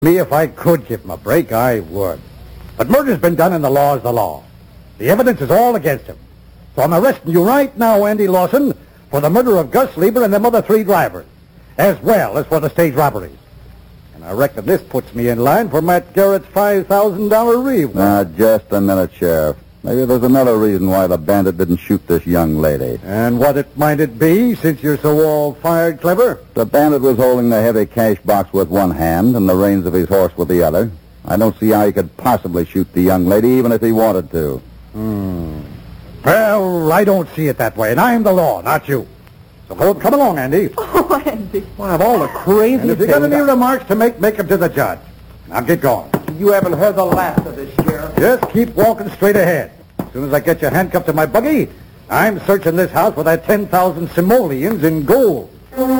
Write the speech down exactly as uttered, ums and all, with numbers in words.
Me, if I could give him a break, I would. But murder's been done and the law is the law. The evidence is all against him. So I'm arresting you right now, Andy Lawson, for the murder of Gus Lieber and them other three drivers, as well as for the stage robberies. And I reckon this puts me in line for Matt Garrett's five thousand dollars reward. Now, just a minute, Sheriff. Maybe there's another reason why the bandit didn't shoot this young lady. And what it might it be, since you're so all-fired clever? The bandit was holding the heavy cash box with one hand and the reins of his horse with the other. I don't see how he could possibly shoot the young lady, even if he wanted to. Hmm. Well, I don't see it that way, and I'm the law, not you. So go, come along, Andy. Oh, Andy. Well, of all the crazy And if you got any remarks to make, make them to the judge. Now get going. You haven't heard the last of this, Sheriff. Just keep walking straight ahead. As soon as I get you handcuffed to my buggy, I'm searching this house for that ten thousand simoleons in gold.